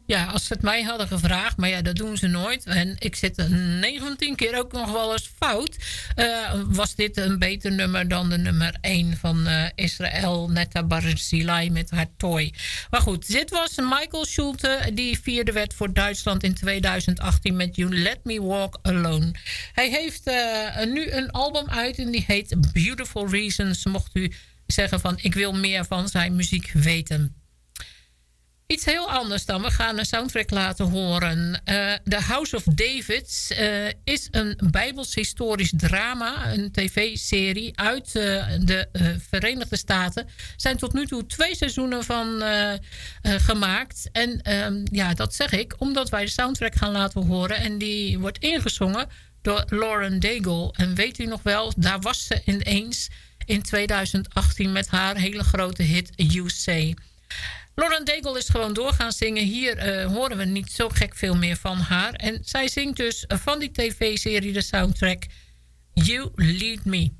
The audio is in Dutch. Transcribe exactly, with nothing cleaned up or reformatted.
Ja, als ze het mij hadden gevraagd, maar ja, dat doen ze nooit. En ik zit er negen van tien keer ook nog wel eens fout. Uh, was dit een beter nummer dan de nummer één van uh, Israël, Netta Barzilai met haar Toy. Maar goed, dit was Michael Schulte, die vierde werd voor Duitsland in tweeduizend achttien met You Let Me Walk Alone. Hij heeft uh, nu een album uit en die heet Beautiful Reasons. Mocht u zeggen van, ik wil meer van zijn muziek weten. Iets heel anders dan. We gaan een soundtrack laten horen. Uh, The House of David uh, is een bijbels historisch drama. Een tv-serie uit uh, de uh, Verenigde Staten. Er zijn tot nu toe twee seizoenen van uh, uh, gemaakt. En um, ja, dat zeg ik omdat wij de soundtrack gaan laten horen. En die wordt ingezongen door Lauren Daigle. En weet u nog wel, daar was ze ineens in tweeduizend achttien met haar hele grote hit You Say. Lauren Daigle is gewoon door gaan zingen. Hier uh, horen we niet zo gek veel meer van haar. En zij zingt dus van die tv-serie de soundtrack You Lead Me.